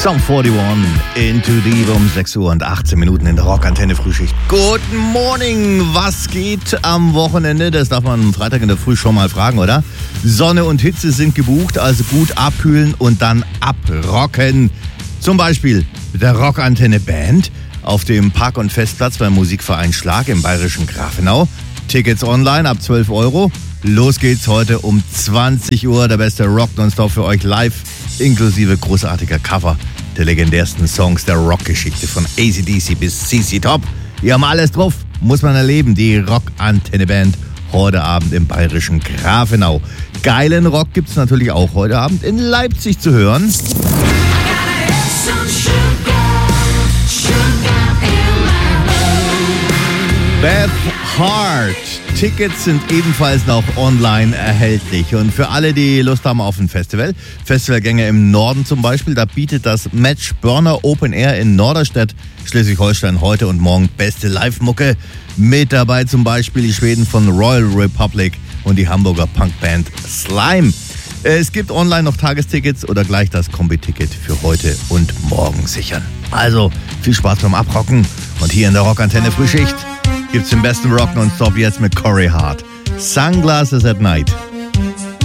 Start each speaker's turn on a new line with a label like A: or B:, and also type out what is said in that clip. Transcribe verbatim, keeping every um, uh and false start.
A: Sum einundvierzig, Into Deep um sechs Uhr und achtzehn Minuten in der Rockantenne Frühschicht. Guten Morning, was geht am Wochenende? Das darf man am Freitag in der Früh schon mal fragen, oder? Sonne und Hitze sind gebucht, also gut abkühlen und dann abrocken. Zum Beispiel mit der Rockantenne Band auf dem Park- und Festplatz beim Musikverein Schlag im bayerischen Grafenau. Tickets online ab zwölf Euro. Los geht's heute um zwanzig Uhr. Der beste Rock nonstop für euch live, inklusive großartiger Cover der legendärsten Songs der Rockgeschichte von A C D C bis C C Top. Wir haben alles drauf, muss man erleben. Die Rockantenne-Band heute Abend im bayerischen Grafenau. Geilen Rock gibt's natürlich auch heute Abend in Leipzig zu hören. Beth Hart. Tickets sind ebenfalls noch online erhältlich. Und für alle, die Lust haben auf ein Festival, Festivalgänger im Norden zum Beispiel, da bietet das Match Burner Open Air in Norderstedt, Schleswig-Holstein, heute und morgen beste Live-Mucke. Mit dabei zum Beispiel die Schweden von Royal Republic und die Hamburger Punkband Slime. Es gibt online noch Tagestickets oder gleich das Kombi-Ticket für heute und morgen sichern. Also viel Spaß beim Abrocken und hier in der Rockantenne Frühschicht gibt's den besten Rock nonstop jetzt mit Corey Hart. Sunglasses at Night.